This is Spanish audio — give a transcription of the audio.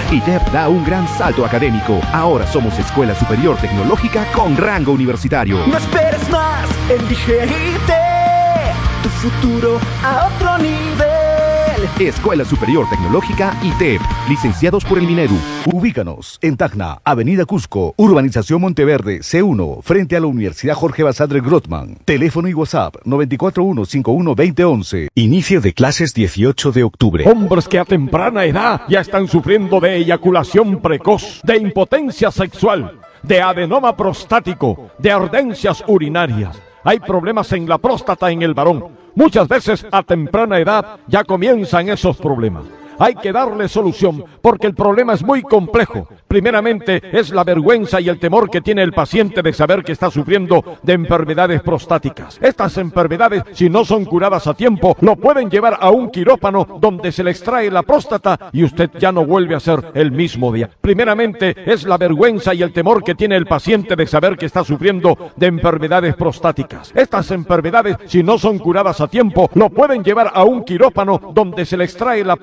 ITEP da un gran salto académico. Ahora somos Escuela Superior Tecnológica con rango universitario. No esperes más, elige ITEP, tu futuro a otro nivel. Escuela Superior Tecnológica ITEP, licenciados por el Minedu. Ubícanos en Tacna, Avenida Cusco, Urbanización Monteverde, C1, frente a la Universidad Jorge Basadre Grossman. Teléfono y WhatsApp 941512011. Inicio de clases 18 de octubre. Hombres que a temprana edad ya están sufriendo de eyaculación precoz, de impotencia sexual, de adenoma prostático, de ardencias urinarias. Hay problemas en la próstata en el varón. Muchas veces a temprana edad ya comienzan esos problemas. Hay que darle solución porque el problema es muy complejo. Primeramente es la vergüenza y el temor que tiene el paciente de saber que está sufriendo de enfermedades prostáticas. Estas enfermedades, si no son curadas a tiempo, lo pueden llevar a un quirófano donde se le extrae la próstata y usted ya no vuelve a ser el mismo día. Primeramente es la vergüenza y el temor que tiene el paciente de saber que está sufriendo de enfermedades prostáticas. Estas enfermedades, si no son curadas a tiempo, lo pueden llevar a un quirófano donde se le extrae la próstata